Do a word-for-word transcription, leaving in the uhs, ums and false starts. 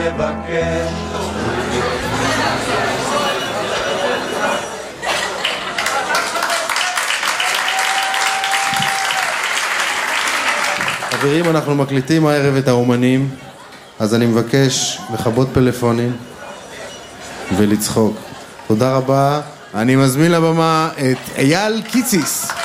חברים, אנחנו מקליטים הערב את האומנים, אז אני מבקש לכבות פלאפונים ולצחוק. תודה רבה. אני מזמין לבמה את אייל קיציס.